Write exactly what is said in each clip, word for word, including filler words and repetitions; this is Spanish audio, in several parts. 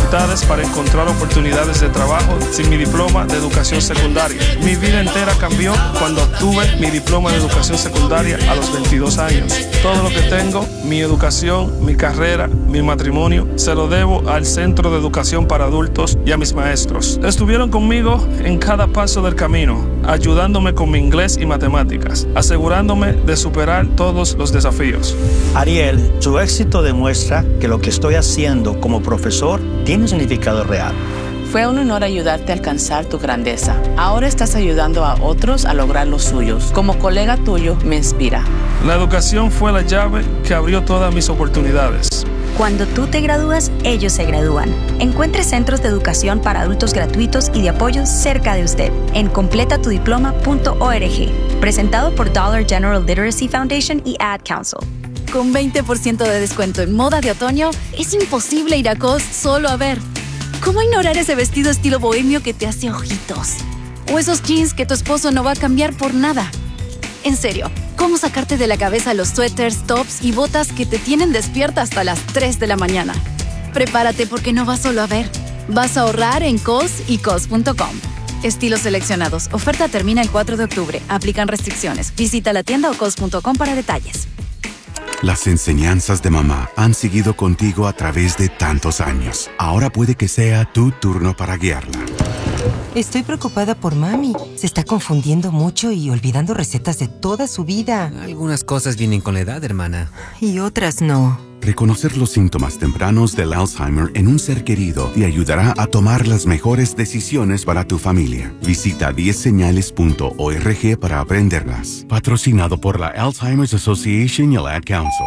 dificultades para encontrar oportunidades de trabajo sin mi diploma de educación secundaria. Mi vida entera cambió cuando obtuve mi diploma de educación secundaria a los veintidós años. Todo lo que tengo, mi educación, mi carrera, mi matrimonio, se lo debo al Centro de Educación para Adultos y a mis maestros. Estuvieron conmigo en cada paso del camino, ayudándome con mi inglés y matemáticas, asegurándome de superar todos los desafíos. Ariel, su éxito demuestra que lo que estoy haciendo como profesor tiene un significado real. Fue un honor ayudarte a alcanzar tu grandeza. Ahora estás ayudando a otros a lograr los suyos. Como colega tuyo, me inspira. La educación fue la llave que abrió todas mis oportunidades. Cuando tú te gradúas, ellos se gradúan. Encuentre centros de educación para adultos gratuitos y de apoyo cerca de usted en completa tu diploma punto org. Presentado por Dollar General Literacy Foundation y Ad Council. Con veinte por ciento de descuento en moda de otoño, es imposible ir a Cos solo a ver. ¿Cómo ignorar ese vestido estilo bohemio que te hace ojitos? O esos jeans que tu esposo no va a cambiar por nada. En serio, ¿cómo sacarte de la cabeza los suéteres, tops y botas que te tienen despierta hasta las tres de la mañana? Prepárate porque no vas solo a ver. Vas a ahorrar en Cos y Cos punto com. Estilos seleccionados. Oferta termina el cuatro de octubre. Aplican restricciones. Visita la tienda o Cos punto com para detalles. Las enseñanzas de mamá han seguido contigo a través de tantos años. Ahora puede que sea tu turno para guiarla. Estoy preocupada por mami. Se está confundiendo mucho y olvidando recetas de toda su vida. Algunas cosas vienen con la edad, hermana. Y otras no. Reconocer los síntomas tempranos del Alzheimer en un ser querido te ayudará a tomar las mejores decisiones para tu familia. Visita diez señales punto org para aprenderlas. Patrocinado por la Alzheimer's Association y el Ad Council.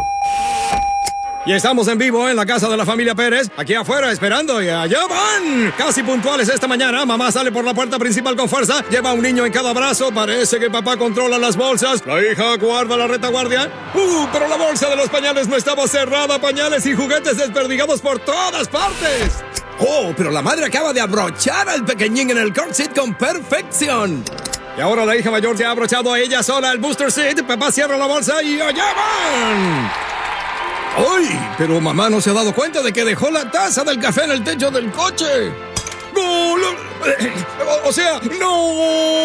Y estamos en vivo en la casa de la familia Pérez, aquí afuera esperando y allá van. Casi puntuales esta mañana, mamá sale por la puerta principal con fuerza, lleva a un niño en cada brazo, parece que papá controla las bolsas, la hija guarda la retaguardia. Uh, pero la bolsa de los pañales no estaba cerrada, pañales y juguetes desperdigados por todas partes. Oh, pero la madre acaba de abrochar al pequeñín en el car seat con perfección. Y ahora la hija mayor se ha abrochado a ella sola el booster seat, papá cierra la bolsa y allá van. ¡Ay! Pero mamá no se ha dado cuenta de que dejó la taza del café en el techo del coche. ¡No! O sea, ¡no!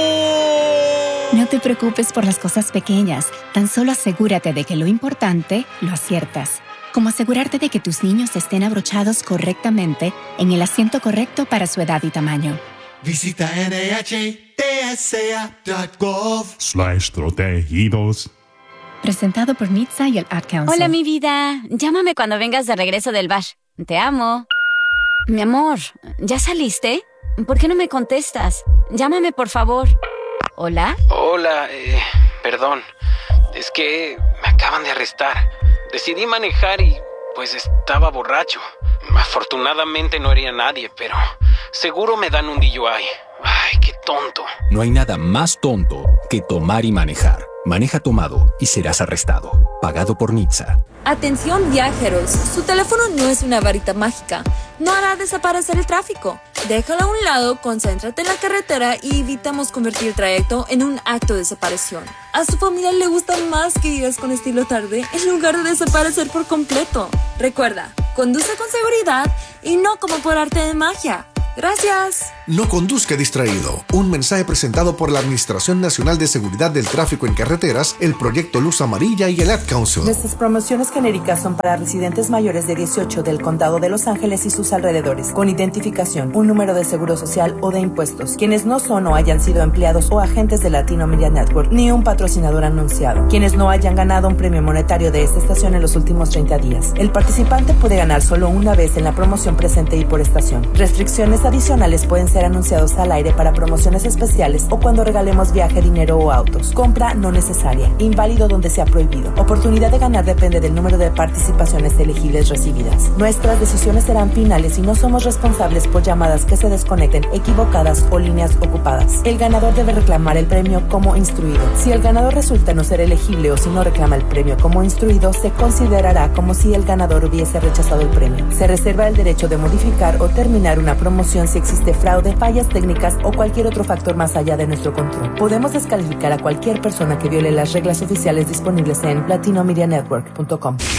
No te preocupes por las cosas pequeñas. Tan solo asegúrate de que lo importante lo aciertas. Como asegurarte de que tus niños estén abrochados correctamente en el asiento correcto para su edad y tamaño. Visita N H T S A punto gov slash protegidos. Presentado por N H T S A y el Ad Council. Hola, mi vida. Llámame cuando vengas de regreso del bar. Te amo. Mi amor, ¿ya saliste? ¿Por qué no me contestas? Llámame, por favor. ¿Hola? Hola, eh, perdón. Es que me acaban de arrestar. Decidí manejar y, pues, estaba borracho. Afortunadamente no hería a nadie, pero seguro me dan un D U I. Ay, qué tonto. No hay nada más tonto que tomar y manejar. Maneja tomado y serás arrestado. Pagado por N H T S A. Atención viajeros, su teléfono no es una varita mágica. No hará desaparecer el tráfico. Déjalo a un lado, concéntrate en la carretera y evitamos convertir el trayecto en un acto de desaparición. A su familia le gusta más que digas con estilo tarde en lugar de desaparecer por completo. Recuerda, conduce con seguridad y no como por arte de magia. Gracias. No conduzca distraído. Un mensaje presentado por la Administración Nacional de Seguridad del Tráfico en Carreteras, el Proyecto Luz Amarilla y el Ad Council. Nuestras promociones genéricas son para residentes mayores de dieciocho del Condado de Los Ángeles y sus alrededores, con identificación, un número de seguro social o de impuestos, quienes no son o hayan sido empleados o agentes de Latino Media Network, ni un patrocinador anunciado, quienes no hayan ganado un premio monetario de esta estación en los últimos treinta días. El participante puede ganar solo una vez en la promoción presente y por estación. Restricciones adicionales pueden ser anunciados al aire para promociones especiales o cuando regalemos viaje, dinero o autos. Compra no necesaria. Inválido donde sea prohibido. Oportunidad de ganar depende del número de participaciones elegibles recibidas. Nuestras decisiones serán finales y no somos responsables por llamadas que se desconecten, equivocadas o líneas ocupadas. El ganador debe reclamar el premio como instruido. Si el ganador resulta no ser elegible o si no reclama el premio como instruido, se considerará como si el ganador hubiese rechazado el premio. Se reserva el derecho de modificar o terminar una promoción si existe fraude, fallas técnicas o cualquier otro factor más allá de nuestro control. Podemos descalificar a cualquier persona que viole las reglas oficiales disponibles en latino media network punto com.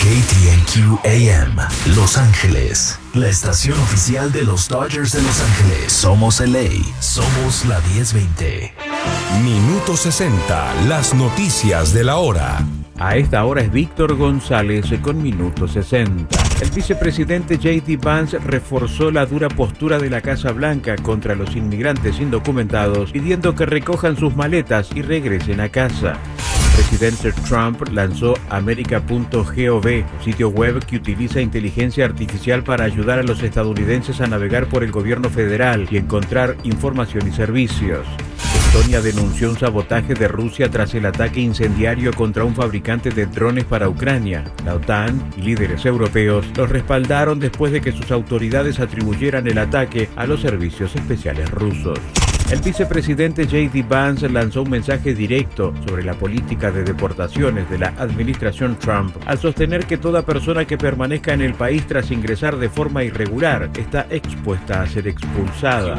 T N Q A M, Los Ángeles, la estación oficial de los Dodgers de Los Ángeles. Somos L A, somos la diez veinte. Minuto sesenta, las noticias de la hora. A esta hora es Víctor González con Minuto sesenta. El vicepresidente J D Vance reforzó la dura postura de la Casa Blanca contra los inmigrantes indocumentados, pidiendo que recojan sus maletas y regresen a casa. El presidente Trump lanzó America punto gov, un sitio web que utiliza inteligencia artificial para ayudar a los estadounidenses a navegar por el gobierno federal y encontrar información y servicios. Estonia denunció un sabotaje de Rusia tras el ataque incendiario contra un fabricante de drones para Ucrania. La OTAN y líderes europeos los respaldaron después de que sus autoridades atribuyeran el ataque a los servicios especiales rusos. El vicepresidente J D Vance lanzó un mensaje directo sobre la política de deportaciones de la administración Trump al sostener que toda persona que permanezca en el país tras ingresar de forma irregular está expuesta a ser expulsada.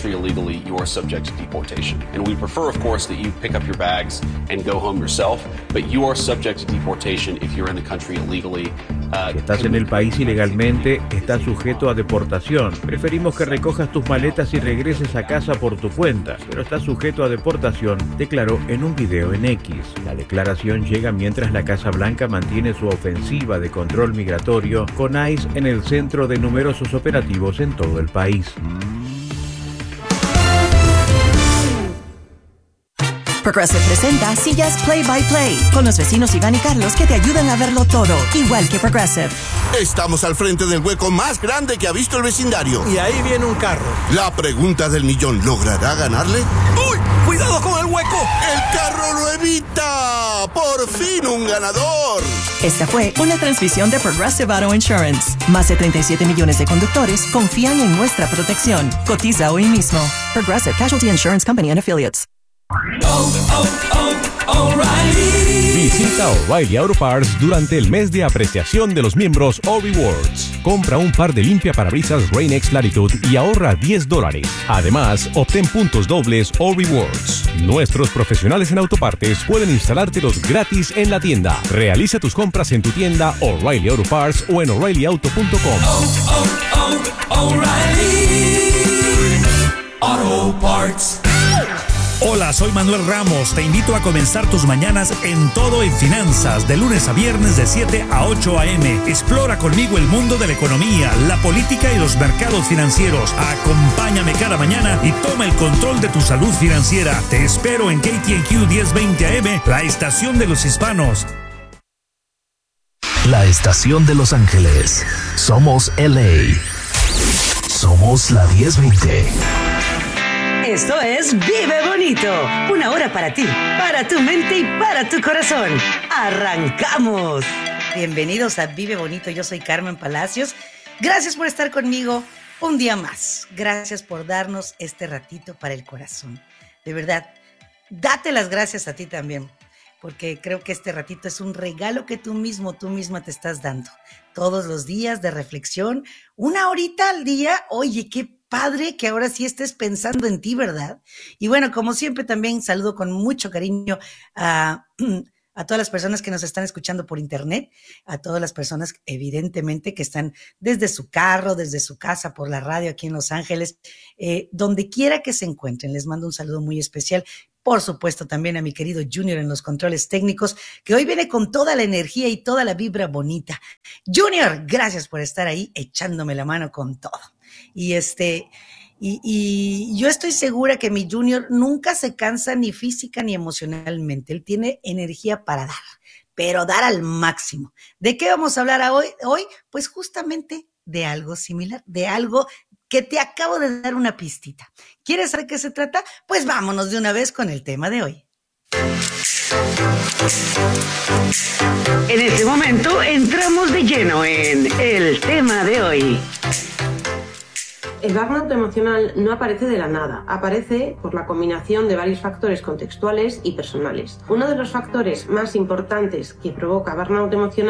Si estás en el país ilegalmente, estás sujeto a deportación. Preferimos que recojas tus maletas y regreses a casa por tu cuenta, pero estás sujeto a deportación, declaró en un video en X. La declaración llega mientras la Casa Blanca mantiene su ofensiva de control migratorio con ICE en el centro de numerosos operativos en todo el país. Progressive presenta Sillas Play by Play con los vecinos Iván y Carlos que te ayudan a verlo todo, igual que Progressive. Estamos al frente del hueco más grande que ha visto el vecindario. Y ahí viene un carro. La pregunta del millón, ¿logrará ganarle? ¡Uy! ¡Cuidado con el hueco! ¡El carro lo evita! ¡Por fin un ganador! Esta fue una transmisión de Progressive Auto Insurance. Más de treinta y siete millones de conductores confían en nuestra protección. Cotiza hoy mismo. Progressive Casualty Insurance Company and Affiliates. Oh, oh, oh, O'Reilly. Visita O'Reilly Auto Parts durante el mes de apreciación de los miembros O-Rewards. Compra un par de limpiaparabrisas Rain-X Latitude y ahorra diez dólares. Además, obtén puntos dobles O-Rewards. Nuestros profesionales en autopartes pueden instalártelos gratis en la tienda. Realiza tus compras en tu tienda O'Reilly Auto Parts o en O'Reilly Auto punto com. Oh, oh, oh, O'Reilly Auto Parts. Hola, soy Manuel Ramos. Te invito a comenzar tus mañanas en Todo en Finanzas, de lunes a viernes de siete a ocho a eme. Explora conmigo el mundo de la economía, la política y los mercados financieros. Acompáñame cada mañana y toma el control de tu salud financiera. Te espero en K T N Q diez veinte A M, la estación de los hispanos. La estación de Los Ángeles. Somos L A. Somos la diez veinte. Esto es Vive Bonito, una hora para ti, para tu mente y para tu corazón. ¡Arrancamos! Bienvenidos a Vive Bonito, yo soy Carmen Palacios. Gracias por estar conmigo un día más. Gracias por darnos este ratito para el corazón. De verdad, date las gracias a ti también, porque creo que este ratito es un regalo que tú mismo, tú misma te estás dando. Todos los días de reflexión, una horita al día. Oye, qué padre que ahora sí estés pensando en ti, ¿verdad? Y bueno, como siempre también saludo con mucho cariño a, a todas las personas que nos están escuchando por internet, a todas las personas evidentemente que están desde su carro, desde su casa, por la radio aquí en Los Ángeles, eh, donde quiera que se encuentren. Les mando un saludo muy especial. Por supuesto, también a mi querido Junior en los controles técnicos, que hoy viene con toda la energía y toda la vibra bonita. Junior, gracias por estar ahí echándome la mano con todo. Y este, y, y yo estoy segura que mi Junior nunca se cansa ni física ni emocionalmente. Él tiene energía para dar, pero dar al máximo. ¿De qué vamos a hablar hoy? Hoy, pues justamente de algo similar, de algo que te acabo de dar una pistita. ¿Quieres saber qué se trata? Pues vámonos de una vez con el tema de hoy. En este momento entramos de lleno en el tema de hoy. El burnout emocional no aparece de la nada, aparece por la combinación de varios factores contextuales y personales. Uno de los factores más importantes que provoca burnout emocional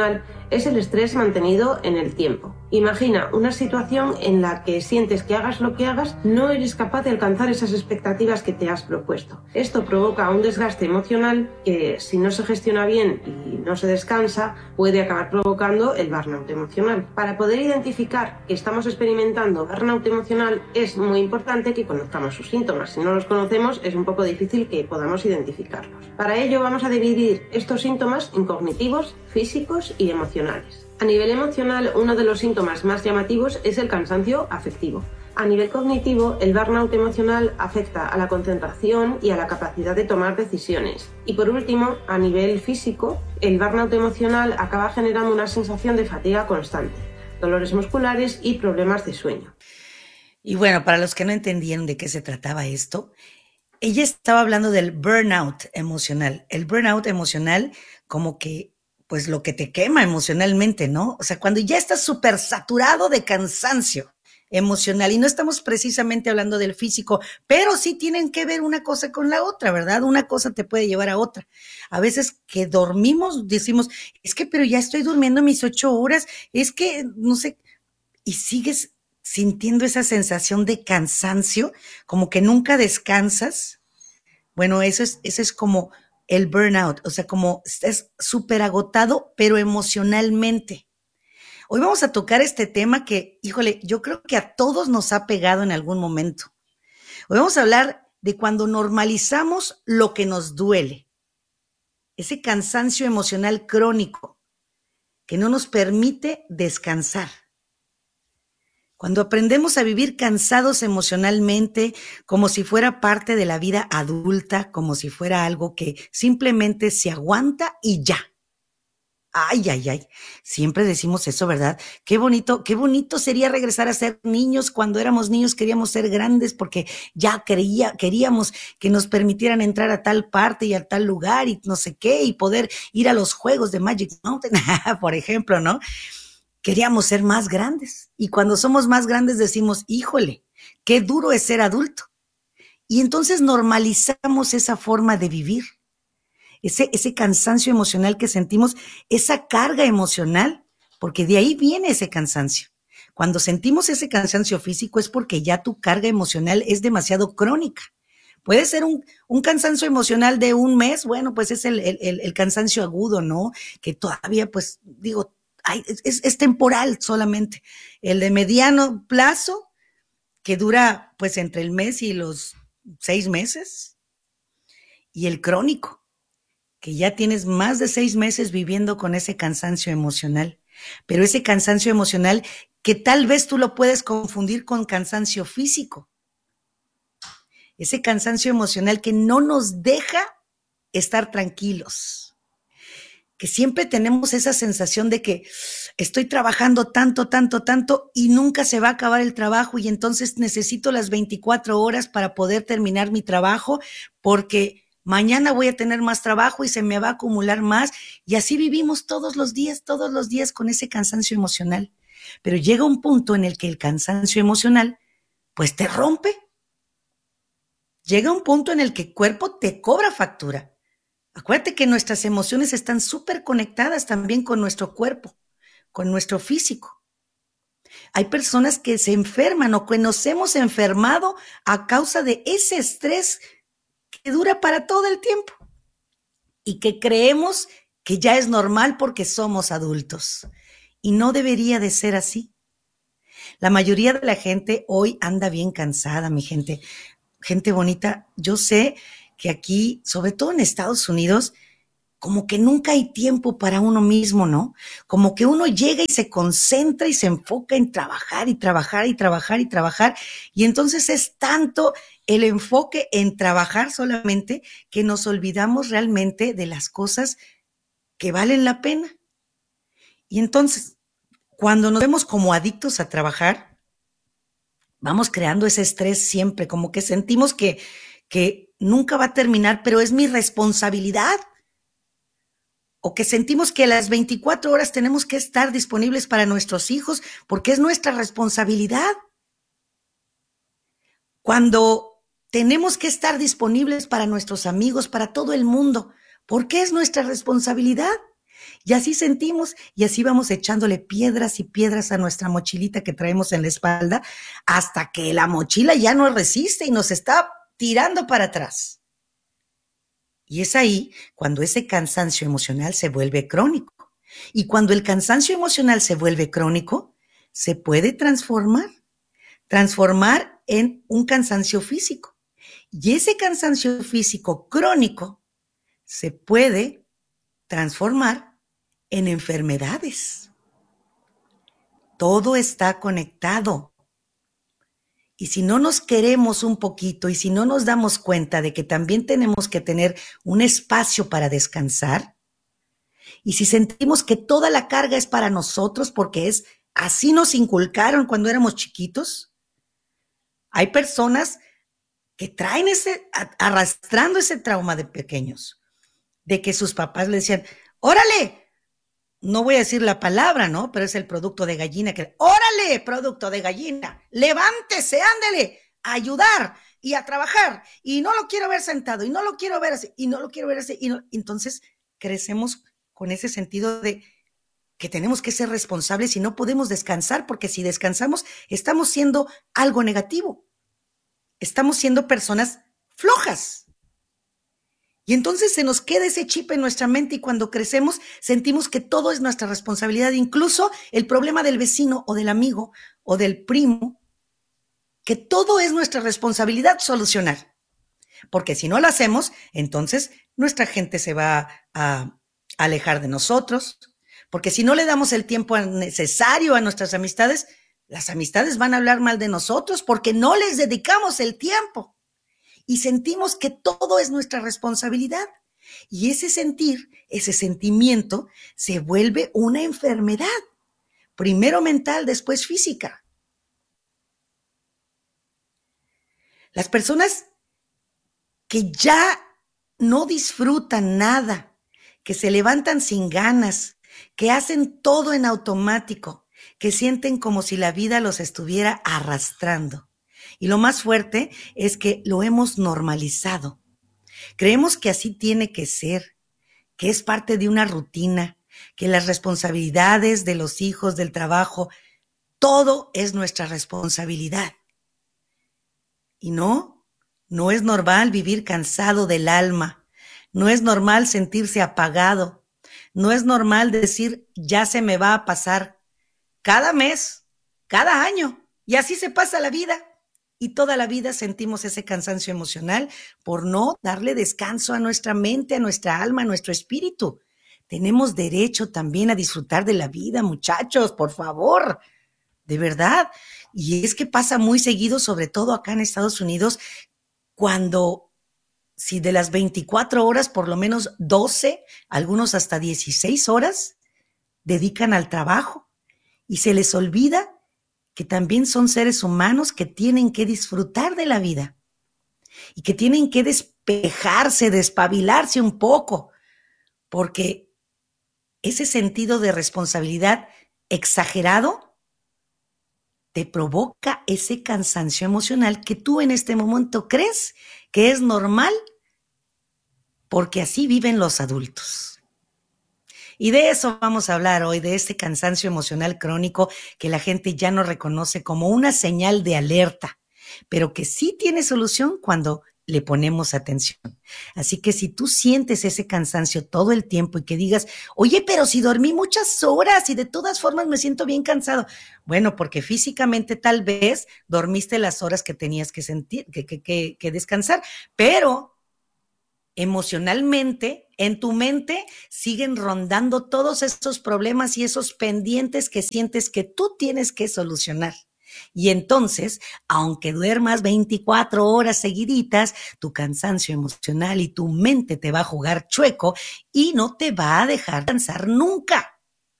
es el estrés mantenido en el tiempo. Imagina una situación en la que sientes que hagas lo que hagas, no eres capaz de alcanzar esas expectativas que te has propuesto. Esto provoca un desgaste emocional que, si no se gestiona bien y no se descansa, puede acabar provocando el burnout emocional. Para poder identificar que estamos experimentando burnout emocional es muy importante que conozcamos sus síntomas. Si no los conocemos, es un poco difícil que podamos identificarlos. Para ello vamos a dividir estos síntomas en cognitivos, físicos y emocionales. A nivel emocional, uno de los síntomas más llamativos es el cansancio afectivo. A nivel cognitivo, el burnout emocional afecta a la concentración y a la capacidad de tomar decisiones. Y por último, a nivel físico, el burnout emocional acaba generando una sensación de fatiga constante, dolores musculares y problemas de sueño. Y bueno, para los que no entendieron de qué se trataba esto, ella estaba hablando del burnout emocional. El burnout emocional como que, pues lo que te quema emocionalmente, ¿no? O sea, cuando ya estás súper saturado de cansancio emocional, y no estamos precisamente hablando del físico, pero sí tienen que ver una cosa con la otra, ¿verdad? Una cosa te puede llevar a otra. A veces que dormimos, decimos, es que pero ya estoy durmiendo mis ocho horas, es que, no sé, y sigues sintiendo esa sensación de cansancio, como que nunca descansas. Bueno, eso es, eso es como el burnout, o sea, como estás súper agotado, pero emocionalmente. Hoy vamos a tocar este tema que, híjole, yo creo que a todos nos ha pegado en algún momento. Hoy vamos a hablar de cuando normalizamos lo que nos duele, ese cansancio emocional crónico que no nos permite descansar. Cuando aprendemos a vivir cansados emocionalmente, como si fuera parte de la vida adulta, como si fuera algo que simplemente se aguanta y ya. Ay, ay, ay. Siempre decimos eso, ¿verdad? Qué bonito, qué bonito sería regresar a ser niños. Cuando éramos niños queríamos ser grandes porque ya quería, queríamos que nos permitieran entrar a tal parte y a tal lugar y no sé qué, y poder ir a los juegos de Magic Mountain, por ejemplo, ¿no? Queríamos ser más grandes. Y cuando somos más grandes decimos, híjole, qué duro es ser adulto. Y entonces normalizamos esa forma de vivir. Ese, ese cansancio emocional que sentimos, esa carga emocional, porque de ahí viene ese cansancio. Cuando sentimos ese cansancio físico es porque ya tu carga emocional es demasiado crónica. Puede ser un, un cansancio emocional de un mes, bueno, pues es el, el, el cansancio agudo, ¿no? Que todavía, pues, digo, ay, es, es temporal solamente. El de mediano plazo, que dura, pues, entre el mes y los seis meses. Y el crónico, que ya tienes más de seis meses viviendo con ese cansancio emocional, pero ese cansancio emocional que tal vez tú lo puedes confundir con cansancio físico, ese cansancio emocional que no nos deja estar tranquilos, que siempre tenemos esa sensación de que estoy trabajando tanto, tanto, tanto y nunca se va a acabar el trabajo y entonces necesito las veinticuatro horas para poder terminar mi trabajo porque mañana voy a tener más trabajo y se me va a acumular más. Y así vivimos todos los días, todos los días con ese cansancio emocional. Pero llega un punto en el que el cansancio emocional, pues te rompe. Llega un punto en el que el cuerpo te cobra factura. Acuérdate que nuestras emociones están súper conectadas también con nuestro cuerpo, con nuestro físico. Hay personas que se enferman o que nos hemos enfermado a causa de ese estrés que dura para todo el tiempo y que creemos que ya es normal porque somos adultos. Y no debería de ser así. La mayoría de la gente hoy anda bien cansada, mi gente. Gente bonita, yo sé que aquí, sobre todo en Estados Unidos, como que nunca hay tiempo para uno mismo, ¿no? Como que uno llega y se concentra y se enfoca en trabajar y trabajar y trabajar y trabajar. Y entonces es tanto el enfoque en trabajar solamente que nos olvidamos realmente de las cosas que valen la pena. Y entonces, cuando nos vemos como adictos a trabajar, vamos creando ese estrés siempre, como que sentimos que, que nunca va a terminar, pero es mi responsabilidad. O que sentimos que a las veinticuatro horas tenemos que estar disponibles para nuestros hijos porque es nuestra responsabilidad. Cuando tenemos que estar disponibles para nuestros amigos, para todo el mundo, porque es nuestra responsabilidad. Y así sentimos y así vamos echándole piedras y piedras a nuestra mochilita que traemos en la espalda hasta que la mochila ya no resiste y nos está tirando para atrás. Y es ahí cuando ese cansancio emocional se vuelve crónico. Y cuando el cansancio emocional se vuelve crónico, se puede transformar, transformar en un cansancio físico. Y ese cansancio físico crónico se puede transformar en enfermedades. Todo está conectado. Y si no nos queremos un poquito y si no nos damos cuenta de que también tenemos que tener un espacio para descansar, y si sentimos que toda la carga es para nosotros porque es así nos inculcaron cuando éramos chiquitos, hay personas que traen ese, arrastrando ese trauma de pequeños, de que sus papás le decían, órale, no voy a decir la palabra, ¿no? Pero es el producto de gallina que, órale, producto de gallina, levántese, ándele, a ayudar y a trabajar, y no lo quiero ver sentado, y no lo quiero ver así, y no lo quiero ver así, y no. Entonces crecemos con ese sentido de que tenemos que ser responsables y no podemos descansar, porque si descansamos estamos siendo algo negativo, estamos siendo personas flojas. Y entonces se nos queda ese chip en nuestra mente y cuando crecemos sentimos que todo es nuestra responsabilidad, incluso el problema del vecino o del amigo o del primo, que todo es nuestra responsabilidad solucionar. Porque si no lo hacemos, entonces nuestra gente se va a alejar de nosotros, porque si no le damos el tiempo necesario a nuestras amistades, las amistades van a hablar mal de nosotros porque no les dedicamos el tiempo. Y sentimos que todo es nuestra responsabilidad. Y ese sentir, ese sentimiento, se vuelve una enfermedad. Primero mental, después física. Las personas que ya no disfrutan nada, que se levantan sin ganas, que hacen todo en automático, que sienten como si la vida los estuviera arrastrando. Y lo más fuerte es que lo hemos normalizado. Creemos que así tiene que ser, que es parte de una rutina, que las responsabilidades de los hijos, del trabajo, todo es nuestra responsabilidad. Y no, no es normal vivir cansado del alma, no es normal sentirse apagado, no es normal decir ya se me va a pasar cada mes, cada año, y así se pasa la vida. Y toda la vida sentimos ese cansancio emocional por no darle descanso a nuestra mente, a nuestra alma, a nuestro espíritu. Tenemos derecho también a disfrutar de la vida, muchachos, por favor, de verdad. Y es que pasa muy seguido, sobre todo acá en Estados Unidos, cuando si de las veinticuatro horas, por lo menos doce, algunos hasta dieciséis horas, dedican al trabajo y se les olvida que también son seres humanos que tienen que disfrutar de la vida y que tienen que despejarse, despabilarse un poco, porque ese sentido de responsabilidad exagerado te provoca ese cansancio emocional que tú en este momento crees que es normal porque así viven los adultos. Y de eso vamos a hablar hoy, de este cansancio emocional crónico que la gente ya no reconoce como una señal de alerta, pero que sí tiene solución cuando le ponemos atención. Así que si tú sientes ese cansancio todo el tiempo y que digas, oye, pero si dormí muchas horas y de todas formas me siento bien cansado. Bueno, porque físicamente tal vez dormiste las horas que tenías que sentir, que, que, que, que descansar, pero emocionalmente, en tu mente, siguen rondando todos esos problemas y esos pendientes que sientes que tú tienes que solucionar. Y entonces, aunque duermas veinticuatro horas seguiditas, tu cansancio emocional y tu mente te va a jugar chueco y no te va a dejar descansar nunca.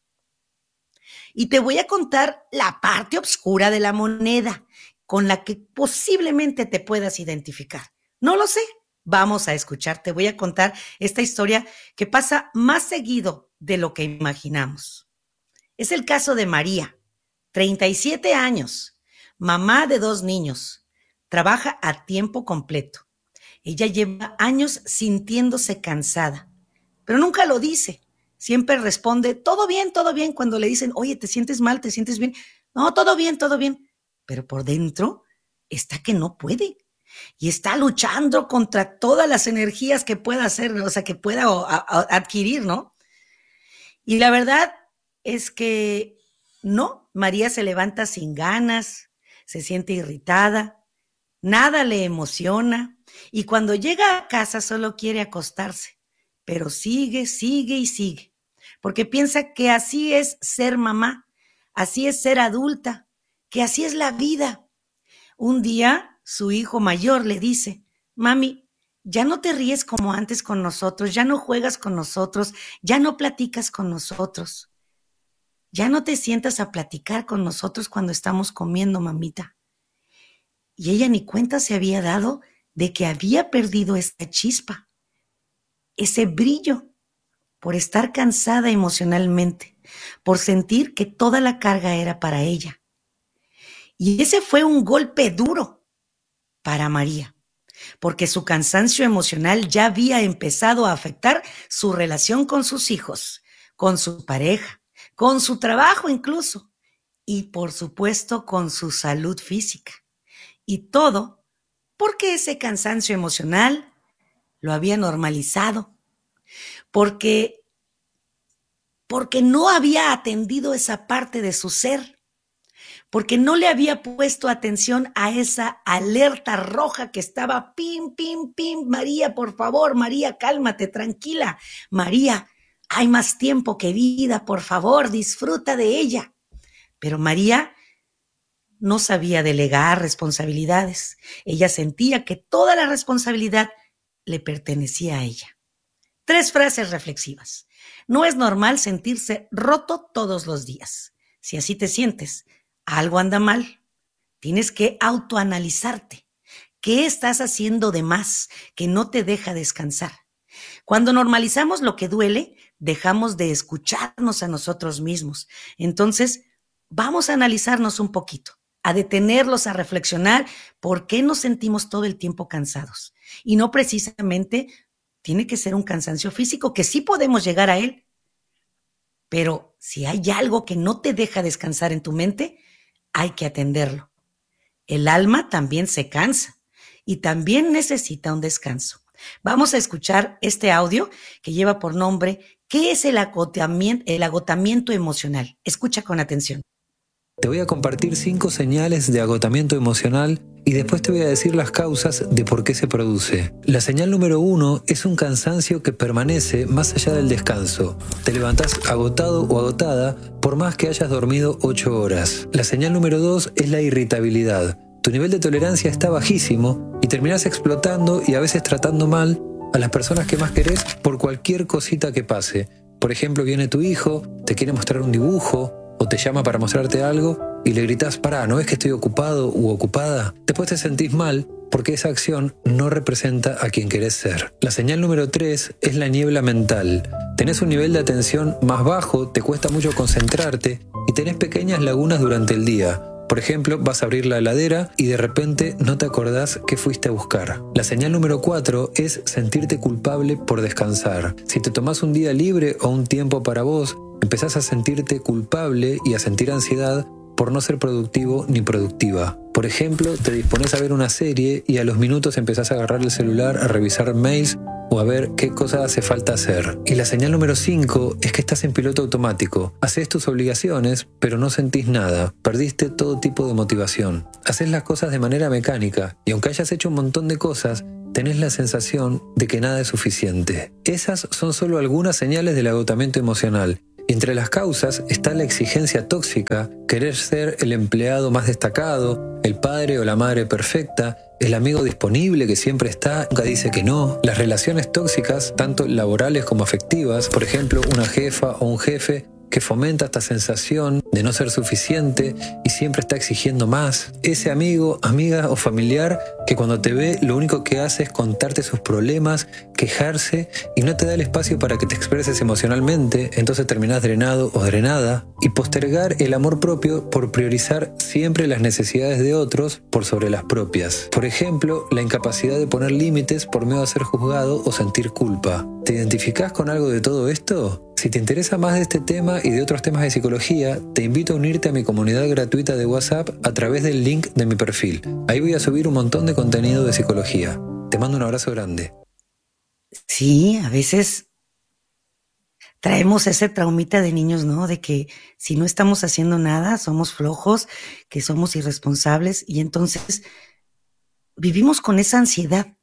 Y te voy a contar la parte oscura de la moneda con la que posiblemente te puedas identificar. No lo sé. Vamos a escuchar, te voy a contar esta historia que pasa más seguido de lo que imaginamos. Es el caso de María, treinta y siete años, mamá de dos niños, trabaja a tiempo completo. Ella lleva años sintiéndose cansada, pero nunca lo dice. siempre responde, todo bien, todo bien, cuando le dicen, oye, ¿te sientes mal? ¿Te sientes bien? No, todo bien, todo bien. Pero por dentro está que no puede. Y está luchando contra todas las energías que pueda hacer, o sea, que pueda a, a, adquirir, ¿no? Y la verdad es que no, María se levanta sin ganas, se siente irritada, nada le emociona, y cuando llega a casa solo quiere acostarse, pero sigue, sigue y sigue, porque piensa que así es ser mamá, así es ser adulta, que así es la vida. Un día su hijo mayor le dice, mami, ya no te ríes como antes con nosotros, ya no juegas con nosotros, ya no platicas con nosotros. Ya no te sientas a platicar con nosotros cuando estamos comiendo, mamita. Y ella ni cuenta se había dado de que había perdido esta chispa, ese brillo, por estar cansada emocionalmente, por sentir que toda la carga era para ella. Y ese fue un golpe duro para María, porque su cansancio emocional ya había empezado a afectar su relación con sus hijos, con su pareja, con su trabajo incluso, y por supuesto con su salud física. Y todo porque ese cansancio emocional lo había normalizado, porque, porque no había atendido esa parte de su ser, porque no le había puesto atención a esa alerta roja que estaba pim, pim, pim. María, por favor, María, cálmate, tranquila. María, hay más tiempo que vida, por favor, disfruta de ella. Pero María no sabía delegar responsabilidades. Ella sentía que toda la responsabilidad le pertenecía a ella. Tres frases reflexivas. No es normal sentirse roto todos los días. Si así te sientes, algo anda mal. Tienes que autoanalizarte. ¿Qué estás haciendo de más que no te deja descansar? Cuando normalizamos lo que duele, dejamos de escucharnos a nosotros mismos. Entonces, vamos a analizarnos un poquito, a detenerlos, a reflexionar por qué nos sentimos todo el tiempo cansados. Y no precisamente tiene que ser un cansancio físico, que sí podemos llegar a él. Pero si hay algo que no te deja descansar en tu mente, hay que atenderlo. El alma también se cansa y también necesita un descanso. Vamos a escuchar este audio que lleva por nombre ¿Qué es el agotamiento, el agotamiento emocional? Escucha con atención. Te voy a compartir cinco señales de agotamiento emocional y después te voy a decir las causas de por qué se produce. La señal número uno es un cansancio que permanece más allá del descanso. Te levantás agotado o agotada por más que hayas dormido ocho horas. La señal número dos es la irritabilidad. Tu nivel de tolerancia está bajísimo y terminás explotando y a veces tratando mal a las personas que más querés por cualquier cosita que pase. Por ejemplo, viene tu hijo, te quiere mostrar un dibujo o te llama para mostrarte algo y le gritás, pará, ¿no ves que estoy ocupado u ocupada? Después te sentís mal porque esa acción no representa a quien querés ser. La señal número tres es la niebla mental. Tenés un nivel de atención más bajo, te cuesta mucho concentrarte y tenés pequeñas lagunas durante el día. Por ejemplo, vas a abrir la heladera y de repente no te acordás qué fuiste a buscar. La señal número cuatro es sentirte culpable por descansar. Si te tomás un día libre o un tiempo para vos, empezás a sentirte culpable y a sentir ansiedad por no ser productivo ni productiva. Por ejemplo, te dispones a ver una serie y a los minutos empezás a agarrar el celular, a revisar mails o a ver qué cosa hace falta hacer. Y la señal número cinco es que estás en piloto automático. Haces tus obligaciones, pero no sentís nada. Perdiste todo tipo de motivación. Haces las cosas de manera mecánica y aunque hayas hecho un montón de cosas, tenés la sensación de que nada es suficiente. Esas son solo algunas señales del agotamiento emocional. Y entre las causas está la exigencia tóxica, querer ser el empleado más destacado, el padre o la madre perfecta, el amigo disponible que siempre está, nunca dice que no. Las relaciones tóxicas, tanto laborales como afectivas, por ejemplo, una jefa o un jefe que fomenta esta sensación de no ser suficiente y siempre está exigiendo más. Ese amigo, amiga o familiar que cuando te ve lo único que hace es contarte sus problemas, quejarse y no te da el espacio para que te expreses emocionalmente, entonces terminás drenado o drenada, y postergar el amor propio por priorizar siempre las necesidades de otros por sobre las propias. Por ejemplo, la incapacidad de poner límites por miedo a ser juzgado o sentir culpa. ¿Te identificás con algo de todo esto? Si te interesa más de este tema y de otros temas de psicología, te invito a unirte a mi comunidad gratuita de WhatsApp a través del link de mi perfil. Ahí voy a subir un montón de contenido de psicología. Te mando un abrazo grande. Sí, a veces traemos ese traumita de niños, ¿no? De que si no estamos haciendo nada, somos flojos, que somos irresponsables, y entonces vivimos con esa ansiedad.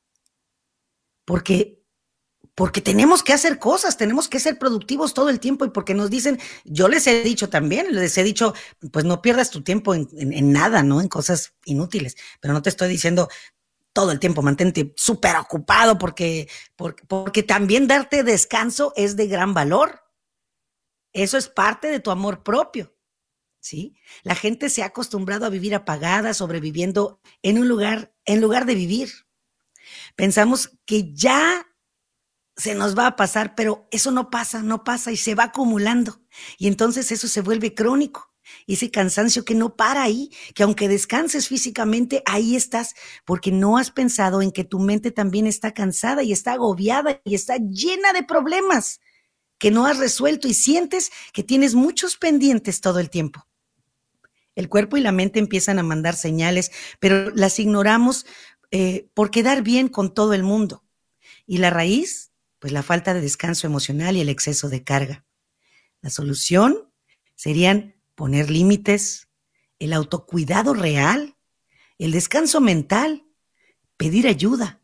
Porque Porque tenemos que hacer cosas, tenemos que ser productivos todo el tiempo, y porque nos dicen, yo les he dicho también, les he dicho, pues no pierdas tu tiempo en, en, en nada, ¿no? En cosas inútiles, pero no te estoy diciendo todo el tiempo, mantente súper ocupado, porque, porque, porque también darte descanso es de gran valor. Eso es parte de tu amor propio, ¿sí? La gente se ha acostumbrado a vivir apagada, sobreviviendo en un lugar, en lugar de vivir. Pensamos que ya se nos va a pasar, pero eso no pasa, no pasa y se va acumulando. Y entonces eso se vuelve crónico. Y ese cansancio que no para ahí, que aunque descanses físicamente, ahí estás, porque no has pensado en que tu mente también está cansada y está agobiada y está llena de problemas que no has resuelto, y sientes que tienes muchos pendientes todo el tiempo. El cuerpo y la mente empiezan a mandar señales, pero las ignoramos eh, por quedar bien con todo el mundo. Y la raíz, pues la falta de descanso emocional y el exceso de carga. La solución serían poner límites, el autocuidado real, el descanso mental, pedir ayuda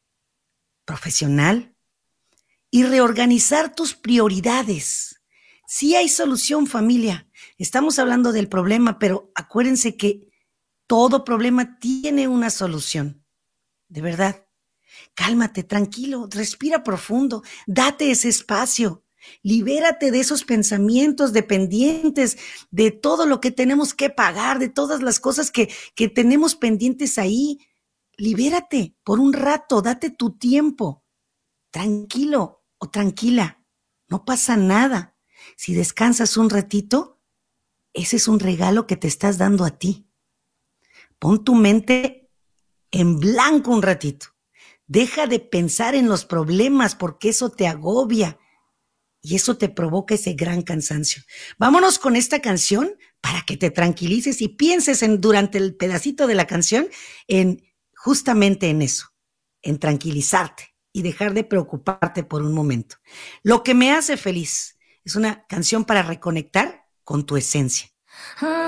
profesional y reorganizar tus prioridades. Sí hay solución, familia. Estamos hablando del problema, pero acuérdense que todo problema tiene una solución. De verdad. Cálmate, tranquilo, respira profundo, date ese espacio, libérate de esos pensamientos dependientes, de todo lo que tenemos que pagar, de todas las cosas que, que tenemos pendientes ahí. Libérate por un rato, date tu tiempo, tranquilo o tranquila, no pasa nada. Si descansas un ratito, ese es un regalo que te estás dando a ti. Pon tu mente en blanco un ratito. Deja de pensar en los problemas, porque eso te agobia y eso te provoca ese gran cansancio. Vámonos con esta canción para que te tranquilices y pienses en, durante el pedacito de la canción en justamente en eso, en tranquilizarte y dejar de preocuparte por un momento. Lo que me hace feliz es una canción para reconectar con tu esencia.